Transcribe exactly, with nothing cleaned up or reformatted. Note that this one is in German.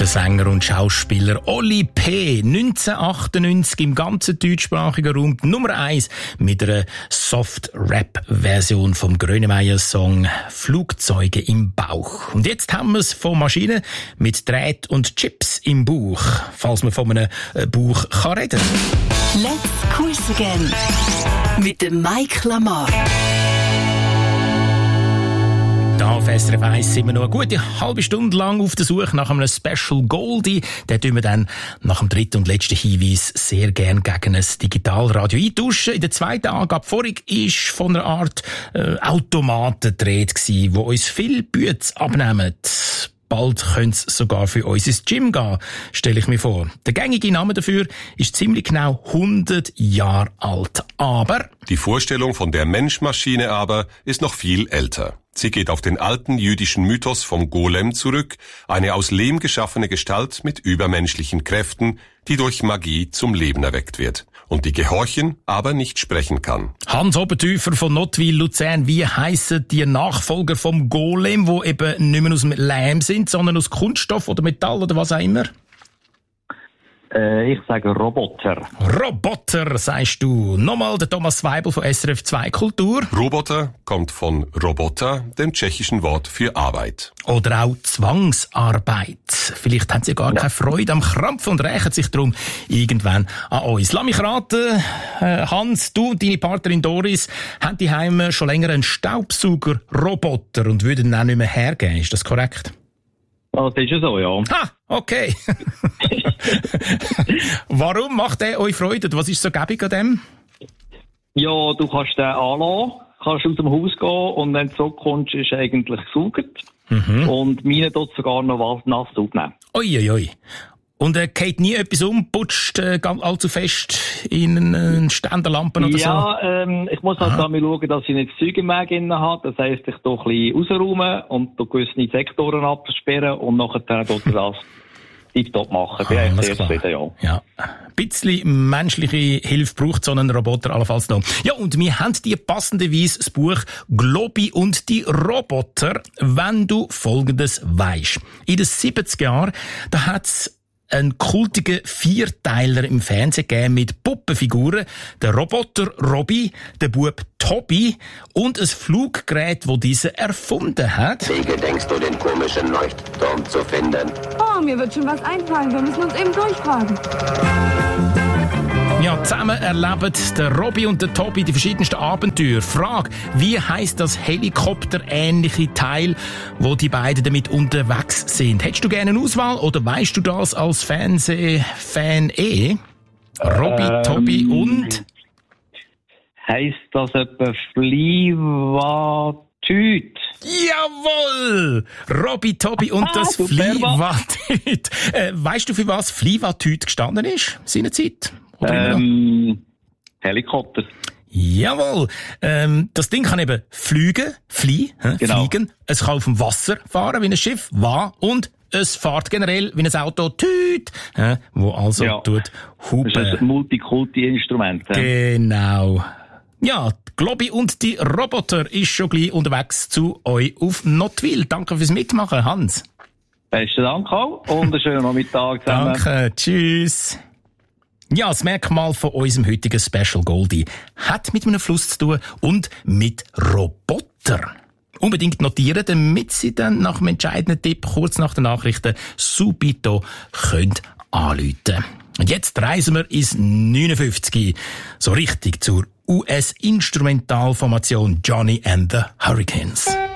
Der Sänger und Schauspieler Oli P. neunzehnhundertachtundneunzig im ganzen deutschsprachigen Raum Nummer eins mit einer Soft-Rap-Version vom Grönemeyer-Song «Flugzeuge im Bauch». Und jetzt haben wir es von Maschinen mit Drät und Chips im Bauch, falls man von einem Bauch kann reden. Let's Quiz Again mit dem Mike Lamar. Da auf S R F eins sind wir noch eine gute halbe Stunde lang auf der Suche nach einem Special Goldie. Den tun wir dann nach dem dritten und letzten Hinweis sehr gern gegen ein Digitalradio eintauschen. In der zweiten Angabe vorig ist von einer Art äh, Automaten die Rede gewesen, wo uns viel Bütze abnehmen. Bald könnte es sogar für uns ins Gym gehen, stelle ich mir vor. Der gängige Name dafür ist ziemlich genau hundert Jahre alt. Aber die Vorstellung von der Mensch-Maschine aber ist noch viel älter. Sie geht auf den alten jüdischen Mythos vom Golem zurück, eine aus Lehm geschaffene Gestalt mit übermenschlichen Kräften, die durch Magie zum Leben erweckt wird und die gehorchen, aber nicht sprechen kann. Hans Obertüfer von Nottwil, Luzern, wie heissen die Nachfolger vom Golem, die eben nicht mehr aus dem Lehm sind, sondern aus Kunststoff oder Metall oder was auch immer? Äh, ich sage Roboter. Roboter, sagst du. Nochmal der Thomas Weibel von S R F zwei Kultur. Roboter kommt von Robota, dem tschechischen Wort für Arbeit. Oder auch Zwangsarbeit. Vielleicht haben sie gar ja. keine Freude am Krampf und rächen sich darum irgendwann an uns. Lass mich raten, Hans, du und deine Partnerin Doris haben die Heime schon länger einen Staubsauger-Roboter und würden ihn auch nicht mehr hergeben. Ist das korrekt? Das ist ja so, ja. Ha, okay. Warum macht der euch Freude? Was ist so gäbig an dem? Ja, du kannst den anlassen, kannst aus dem Haus gehen und wenn du zurückkommst, ist er eigentlich gesaugt. Mhm. Und meine tut sogar noch was nass aufnehmen. Ui, ui. Und er äh, geht nie etwas um, putscht äh, allzu fest in eine Ständerlampen oder ja, so? Ja, ähm, ich muss halt Aha. da mal schauen, dass ich nicht das Zeug im Weg drin habe. Das heisst, ich tue ein bisschen rausräumen und gewisse Sektoren absperren und nachher tue ich das tiptop machen. Bin ah, ich sehr zufrieden, ja. Ja. Ein bisschen menschliche Hilfe braucht so einen Roboter allenfalls noch. Ja, und wir haben dir passenderweise das Buch «Globi und die Roboter», wenn du Folgendes weisst. In den siebziger Jahren, da hat's ein kultiger Vierteiler im Fernsehen gegeben mit Puppenfiguren, der Roboter Robby, der Bub Tobi und ein Fluggerät, das diese erfunden hat. Wie gedenkst du, den komischen Leuchtturm zu finden? Oh, mir wird schon was einfallen. Wir müssen uns eben durchfragen. Ja, zusammen erleben der Robby und der Tobi die verschiedensten Abenteuer. Frage, wie heisst das Helikopter-ähnliche Teil, wo die beiden damit unterwegs sind? Hättest du gerne eine Auswahl oder weißt du das als Fernsehfan eh? Robby, ähm, Tobi und? Heisst das etwa Fliewatüt? Jawohl! Robby, Tobi und das ah, Fliewatüt. Äh, weißt du, für was Fliewatüt gestanden ist, seinerzeit? Ähm, Helikopter. Jawohl. Ähm, das Ding kann eben fliegen, fliehen, hä, genau. fliegen. Es kann auf dem Wasser fahren wie ein Schiff, wa, und es fährt generell wie ein Auto, tüt, hä, wo also ja. tut hupen. Das ist ein Multikulti-Instrument. Genau. Ja, Globi und die Roboter ist schon gleich unterwegs zu euch auf Nottwil. Danke fürs Mitmachen, Hans. Besten Dank auch und einen schönen Nachmittag zusammen. Danke, tschüss. Ja, das Merkmal von unserem heutigen Special Goldie hat mit einem Fluss zu tun und mit Roboter. Unbedingt notieren, damit Sie dann nach dem entscheidenden Tipp kurz nach den Nachrichten subito könnt anrufen. Und jetzt reisen wir ins neunundfünfzig, so richtig zur U S-Instrumentalformation Johnny and the Hurricanes.